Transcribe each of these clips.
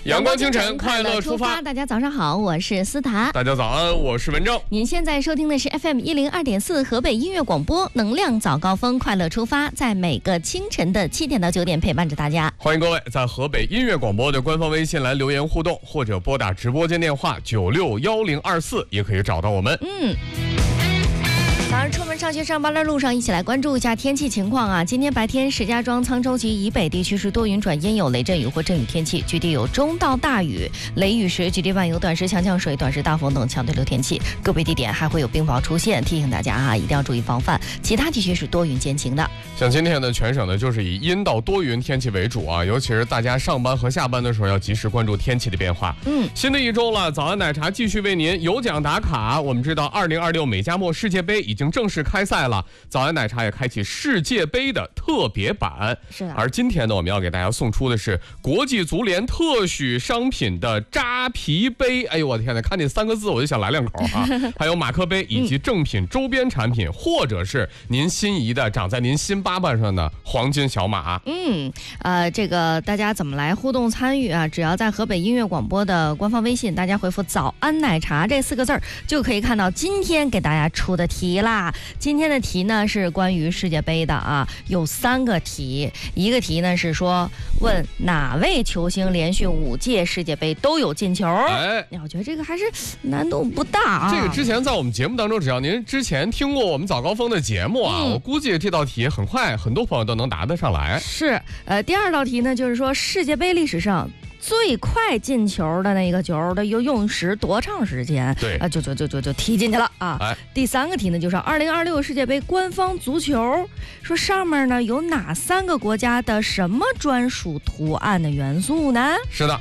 阳光清晨，快乐出发。 大家早上好，我是思达。 大家早安，我是文正。 您现在收听的是 FM 102.4河北音乐广播，能量早高峰，快乐出发，在每个清晨的7点到9点陪伴着大家。 欢迎各位在河北音乐广播的官方微信来留言互动，或者拨打直播间电话961024，也可以找到我们。 早上出门上学上班的路上，一起来关注一下天气情况啊！今天白天，石家庄、沧州及以北地区是多云转阴，有雷阵雨或阵雨天气，局地有中到大雨、雷雨时，局地伴有短时强降水、短时大风等强对流天气，个别地点还会有冰雹出现，提醒大家啊，一定要注意防范。其他地区是多云见晴的。 像今天呢，全省呢就是以阴到多云天气为主啊，尤其是大家上班和下班的时候要及时关注天气的变化。新的一周了，早安奶茶继续为您有奖打卡。我们知道2026美加墨世界杯已经正式开赛了，早安奶茶也开启世界杯的特别版。 是的。 而今天呢，我们要给大家送出的是国际足联特许商品的扎啤杯。哎呦我的天哪，看这3个字我就想来2口啊！还有马克杯以及正品周边产品，或者是您心仪的长在您心巴巴上的黄金小马。 这个大家怎么来互动参与啊？只要在河北音乐广播的官方微信，大家回复早安奶茶这4个字就可以看到今天给大家出的题啦。今天的题呢是关于世界杯的啊，有3个题。一个题呢是说问哪位球星连续5届世界杯都有进球。我觉得这个还是难度不大啊。 这个之前在我们节目当中，只要您之前听过我们早高峰的节目啊，我估计这道题很快很多朋友都能答得上来。 是，第2道题呢就是说世界杯历史上最快进球的那个球的用时多长时间？ 对啊， 就踢进去了啊。第3个题呢，就是2026世界杯官方足球，说上面呢有哪3个国家的什么专属图案的元素呢？ 是的。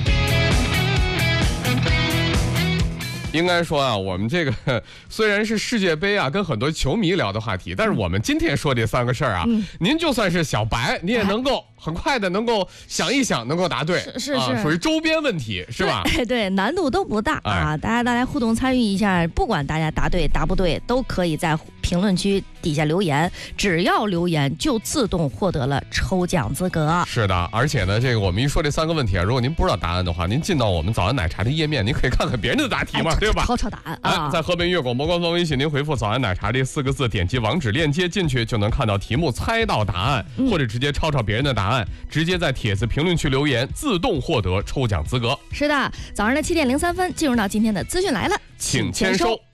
应该说啊，我们这个虽然是世界杯啊，跟很多球迷聊的话题，但是我们今天说这3个事儿啊，您就算是小白，你也能够很快的能够想一想，能够答对， 是属于周边问题，是吧？ 对，难度都不大啊，大家来互动参与一下，不管大家答对答不对，都可以在评论区底下留言，只要留言就自动获得了抽奖资格。 是的，而且呢，这个我们一说这3个问题啊，如果您不知道答案的话，您进到我们早安奶茶的页面，您可以看看别人的答题嘛，对吧？ 抄答案啊！ 在河北音乐广播官方微信，您回复早安奶茶这4个字，点击网址链接进去，就能看到题目，猜到答案，或者直接抄别人的答案，直接在帖子评论区留言，自动获得抽奖资格。 是的，早上的7点03分，进入到今天的资讯来了， 请签收。